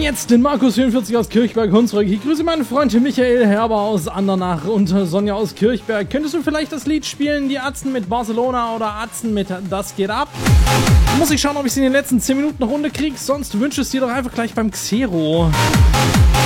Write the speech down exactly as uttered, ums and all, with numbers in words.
Jetzt den Markus vierundvierzig aus Kirchberg-Hunsrück. Ich grüße meinen Freund Michael Herber aus Andernach und Sonja aus Kirchberg. Könntest du vielleicht das Lied spielen, die Atzen mit Barcelona oder Atzen mit Das geht ab? Muss ich schauen, ob ich es in den letzten zehn Minuten noch runterkriege, sonst wünsche es dir doch einfach gleich beim Xero.